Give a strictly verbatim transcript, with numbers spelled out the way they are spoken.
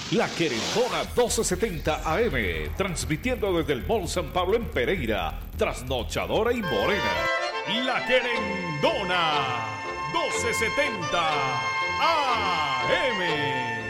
La Querendona doce setenta A M, transmitiendo desde el Mall San Pablo en Pereira, Trasnochadora y Morena. La Querendona doce setenta A M.